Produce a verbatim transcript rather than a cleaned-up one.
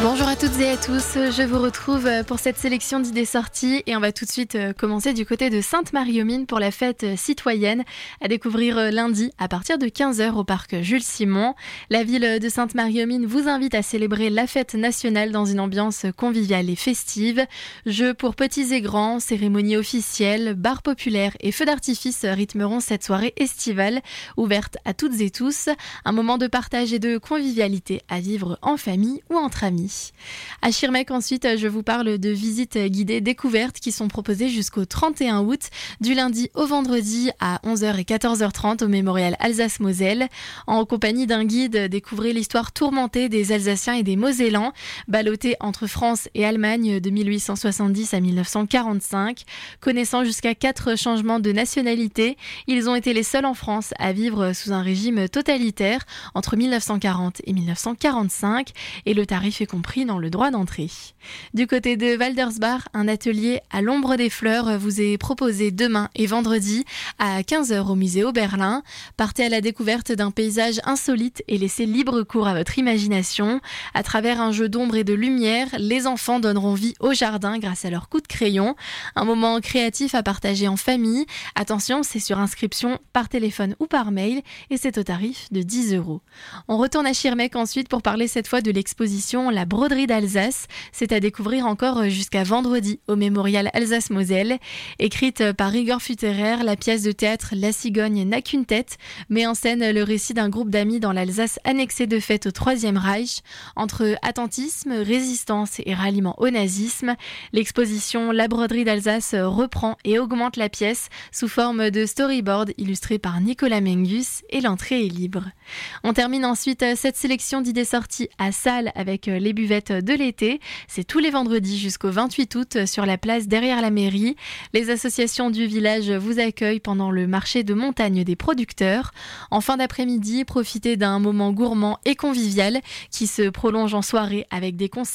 Bonjour à toutes et à tous, je vous retrouve pour cette sélection d'idées sorties et on va tout de suite commencer du côté de Sainte-Marie-aux-Mines pour la fête citoyenne à découvrir lundi à partir de quinze heures au parc Jules Simon. La ville de Sainte-Marie-aux-Mines vous invite à célébrer la fête nationale dans une ambiance conviviale et festive. Jeux pour petits et grands, cérémonies officielles, bars populaires et feux d'artifice rythmeront cette soirée estivale ouverte à toutes et tous. Un moment de partage et de convivialité à vivre en famille ou entre amis. À Schirmeck, ensuite, je vous parle de visites guidées découvertes qui sont proposées jusqu'au trente et un août, du lundi au vendredi à onze heures et quatorze heures trente au mémorial Alsace-Moselle. En compagnie d'un guide, découvrez l'histoire tourmentée des Alsaciens et des Mosellans, ballottés entre France et Allemagne de mille huit cent soixante-dix à mille neuf cent quarante-cinq. Connaissant jusqu'à quatre changements de nationalité, ils ont été les seuls en France à vivre sous un régime totalitaire entre mille neuf cent quarante et mille neuf cent quarante-cinq, et le tarif est compris dans le droit d'entrée. Du côté de Waldersbach, un atelier à l'ombre des fleurs vous est proposé demain et vendredi à quinze heures au musée Oberlin. Partez à la découverte d'un paysage insolite et laissez libre cours à votre imagination. À travers un jeu d'ombre et de lumière, les enfants donneront vie au jardin grâce à leur coup de crayon. Un moment créatif à partager en famille. Attention, c'est sur inscription par téléphone ou par mail et c'est au tarif de dix euros. On retourne à Schirmeck ensuite pour parler cette fois de l'exposition La broderie d'Alsace. C'est à découvrir encore jusqu'à vendredi au mémorial Alsace-Moselle. Écrite par Igor Futterer, la pièce de théâtre La cigogne n'a qu'une tête met en scène le récit d'un groupe d'amis dans l'Alsace annexée de fait au Troisième Reich. Entre attentisme, résistance et ralliement au nazisme, l'exposition La broderie d'Alsace reprend et augmente la pièce sous forme de storyboard illustré par Nicolas Mengus et l'entrée est libre. On termine ensuite cette sélection d'idées sorties à Salles avec les buvettes de l'été. C'est tous les vendredis jusqu'au vingt-huit août sur la place derrière la mairie. Les associations du village vous accueillent pendant le marché de montagne des producteurs. En fin d'après-midi, profitez d'un moment gourmand et convivial qui se prolonge en soirée avec des concerts